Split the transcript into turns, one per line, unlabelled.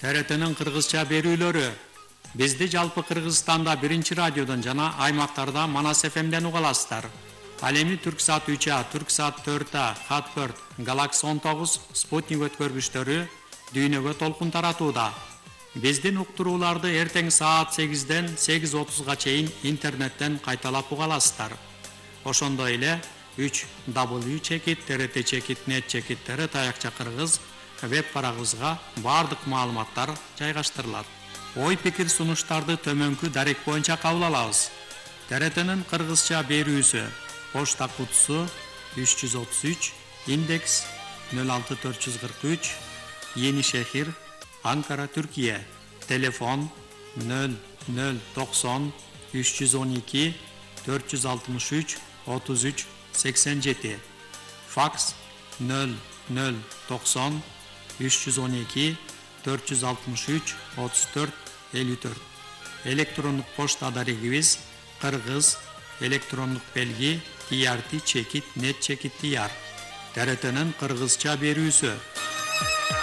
ТРТнын кыргызча берүүлөрү. Бизди жалпы Кыргызстанда 1 радиодон жана аймактарда Манас ФМден уга аласыздар. Ал эми Түрксат 3А, Түрксат 4А, Хат 4, Галакс 19, Спутник өткөргүчтөрү дүйнөгө толкун таратууда. Биздин уктурууларды эртең саат 8ден 8:30га чейин интернеттен кайталап уга аласыздар. Ошондой эле 3w.trt.net/trt аякча кыргыз веб барагыбызга бардык маалыматтар жайгаштырылат. Ой пикир сунуштарды төмөнкү дарек боюнча кабыл алабыз. ТРТнын кыргызча берүүсү почта кутусу 333, индекс 06443, Yeni Şehir, Ankara, Türkiye. Telefon 0090 312 463 33 87. Faks 0090 312 463 34 54. Elektronluk posta adarigimiz Kırgız elektronluk belgi trt.net/tr. TRT'nin Kırgızça berүүсү.